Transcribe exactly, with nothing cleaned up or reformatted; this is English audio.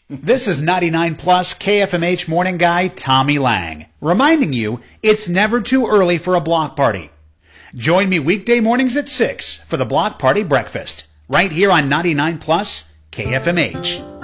This is ninety-nine plus K F M H morning guy Tommy Lang, reminding you it's never too early for a block party. Join me weekday mornings at six for the Block Party Breakfast, right here on ninety-nine plus K F M H.